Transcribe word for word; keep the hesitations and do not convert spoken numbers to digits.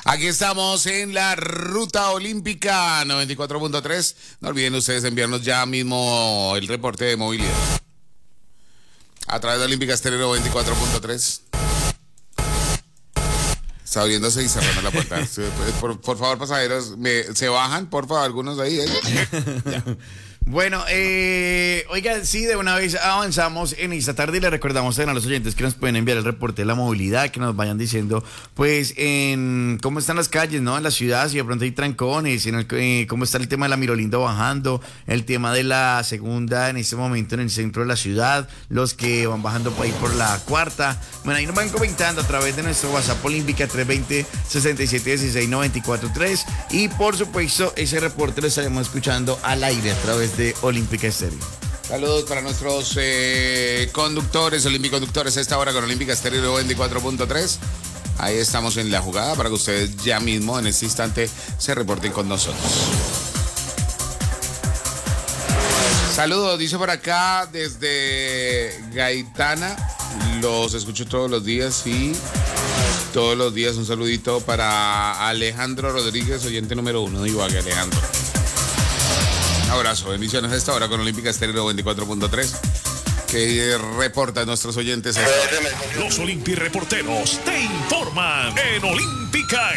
Aquí estamos en la Ruta Olímpica noventa y cuatro punto tres. No olviden ustedes enviarnos ya mismo el reporte de movilidad a través de Olímpica Estéreo noventa y cuatro punto tres. Está abriéndose y cerrando la puerta. Por, por favor, pasajeros, me, se bajan, por favor, algunos de ahí. ¿eh? Ya. Bueno, eh, oiga, sí, de una vez avanzamos en esta tarde y le recordamos a los oyentes que nos pueden enviar el reporte de la movilidad, que nos vayan diciendo, pues, en cómo están las calles, ¿no? En la ciudad, si de pronto hay trancones, en el, eh, cómo está el tema de la Mirolindo bajando, el tema de la segunda en este momento en el centro de la ciudad, los que van bajando por ahí por la cuarta. Bueno, ahí nos van comentando a través de nuestro WhatsApp Olímpica tres dos cero, seis siete uno seis, nueve cuatro tres y por supuesto ese reporte lo estaremos escuchando al aire a través de Olímpica Estéreo. Saludos para nuestros eh, conductores, olímpico-conductores a esta hora con Olímpica Estéreo noventa y cuatro punto tres. Ahí estamos en la jugada para que ustedes ya mismo en este instante se reporten con nosotros. Saludos, dice por acá desde Gaitana, los escucho todos los días y todos los días un saludito para Alejandro Rodríguez, oyente número uno de Ibagué, Alejandro. Un abrazo, bendiciones a esta hora con Olímpica Estéreo noventa y cuatro punto tres, que reportan nuestros oyentes. Los Olympi reporteros te informan en Olímpica